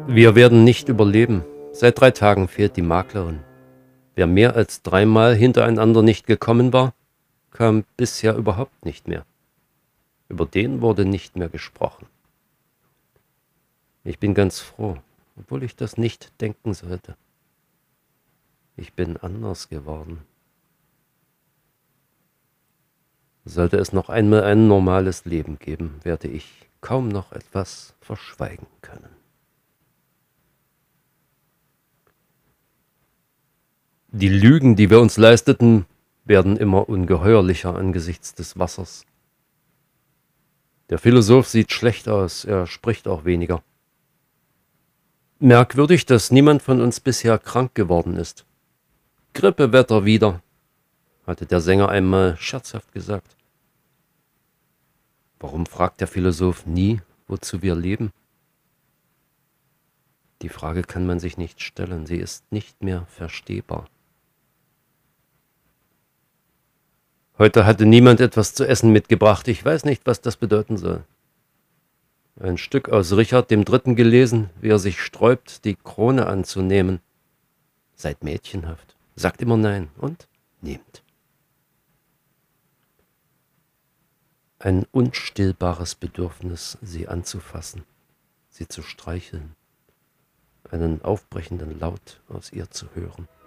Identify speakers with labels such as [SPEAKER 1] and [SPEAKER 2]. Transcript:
[SPEAKER 1] Wir werden nicht überleben. Seit 3 Tagen fehlt die Maklerin. Wer mehr als 3-mal hintereinander nicht gekommen war, kam bisher überhaupt nicht mehr. Über den wurde nicht mehr gesprochen. Ich bin ganz froh, obwohl ich das nicht denken sollte. Ich bin anders geworden. Sollte es noch einmal ein normales Leben geben, werde ich kaum noch etwas verschweigen können. Die Lügen, die wir uns leisteten, werden immer ungeheuerlicher angesichts des Wassers. Der Philosoph sieht schlecht aus, er spricht auch weniger. Merkwürdig, dass niemand von uns bisher krank geworden ist. Grippewetter wieder, hatte der Sänger einmal scherzhaft gesagt. Warum fragt der Philosoph nie, wozu wir leben? Die Frage kann man sich nicht stellen, sie ist nicht mehr verstehbar. Heute hatte niemand etwas zu essen mitgebracht, ich weiß nicht, was das bedeuten soll. Ein Stück aus Richard III. Gelesen, wie er sich sträubt, die Krone anzunehmen. Seid mädchenhaft, sagt immer nein und nehmt. Ein unstillbares Bedürfnis, sie anzufassen, sie zu streicheln, einen aufbrechenden Laut aus ihr zu hören.